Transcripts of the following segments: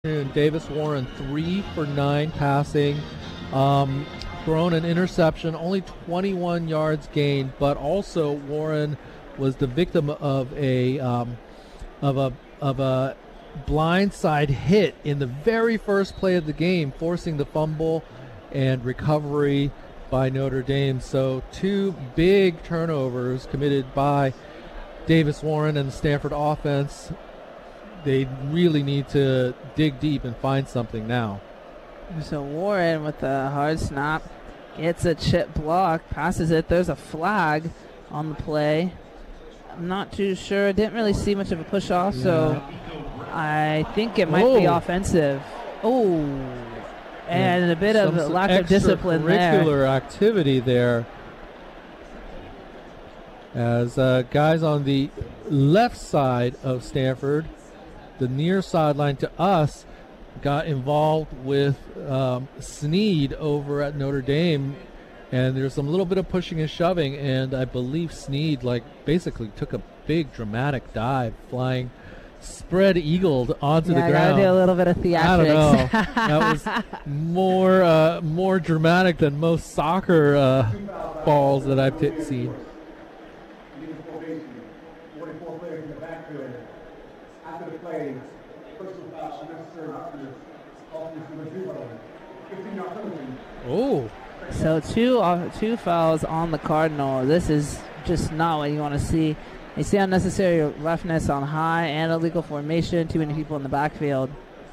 Davis Warren 3 for 9 passing, thrown an interception, only 21 yards gained, but also Warren was the victim of a blindside hit in the very first play of the game, forcing the fumble and recovery by Notre Dame. So 2 big turnovers committed by Davis Warren and the Stanford offense. They really need to dig deep and find something now. So Warren with a hard snap gets a chip block, passes it. There's a flag on the play. I'm not too sure. Didn't really see much of a push off, so I think it might be offensive. Oh, and a bit of lack of discipline there. Extracurricular activity there. As guys on the left side of Stanford, the near sideline to us, got involved with Sneed over at Notre Dame, and there's some little bit of pushing and shoving, and I believe Sneed basically took a big dramatic dive, flying spread eagled onto the ground. Gotta do a little bit of theatrics. I don't know. That was more dramatic than most soccer balls that I've seen. Oh. So two fouls on the Cardinal. This is just not what you want to see. You see unnecessary roughness on high and illegal formation. Too many people in the backfield.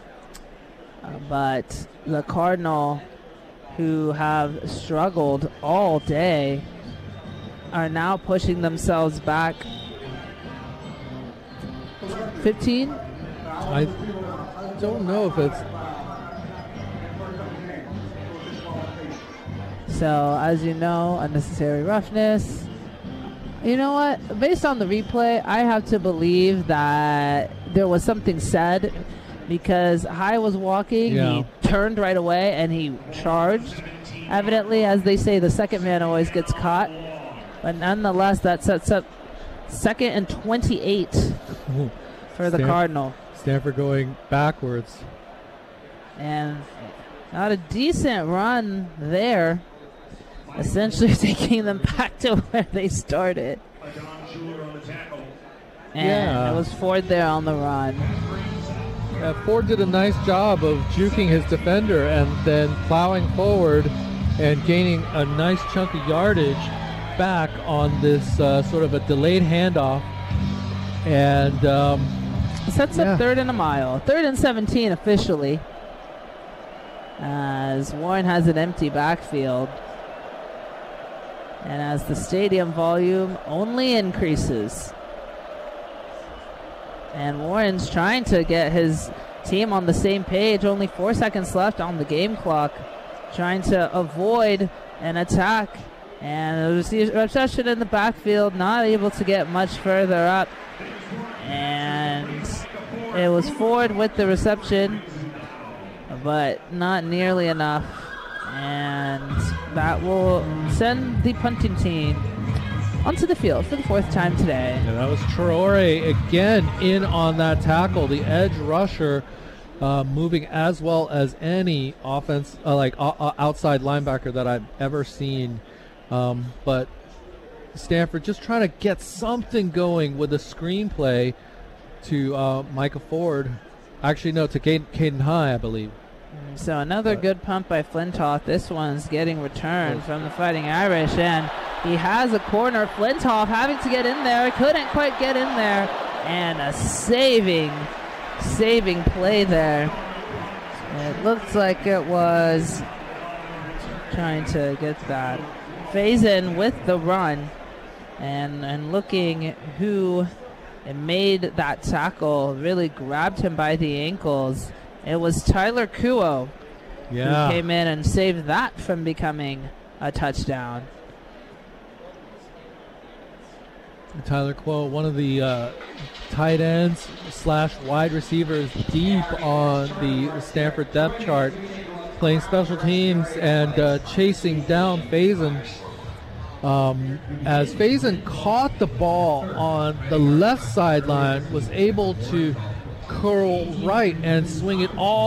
But the Cardinal, who have struggled all day, are now pushing themselves back 15. I don't know if it's... So, as you know, unnecessary roughness. You know what? Based on the replay, I have to believe that there was something said, because High was walking, he turned right away, and he charged. Evidently, as they say, the second man always gets caught. But nonetheless, that sets up 2nd and 28 for the Cardinal. Stanford going backwards. And not a decent run there. Essentially taking them back to where they started. And it was Ford there on the run. Ford did a nice job of juking his defender and then plowing forward and gaining a nice chunk of yardage back on this sort of a delayed handoff. And sets up 3rd and a mile. 3rd and 17 officially, as Warren has an empty backfield. And as the stadium volume only increases. And Warren's trying to get his team on the same page. Only 4 seconds left on the game clock. Trying to avoid an attack. And the reception in the backfield, not able to get much further up. And it was Ford with the reception, but not nearly enough. And that will send the punting team onto the field for the 4th time today. And that was Traore again in on that tackle. The edge rusher moving as well as any offense, outside linebacker that I've ever seen. But Stanford just trying to get something going with a screenplay to Micah Ford. Actually, no, to Caden High, I believe. So another good pump by Flintoff. This one's getting returned from the Fighting Irish, and he has a corner. Flintoff having to get in there, couldn't quite get in there, and a saving play there. It looks like it was trying to get that. Faison with the run, and looking who made that tackle, really grabbed him by the ankles. It was Tyler Kuo who came in and saved that from becoming a touchdown. Tyler Kuo, one of the tight ends / wide receivers deep on the Stanford depth chart, playing special teams and chasing down Faison. As Faison caught the ball on the left sideline, was able to curl right and swing it all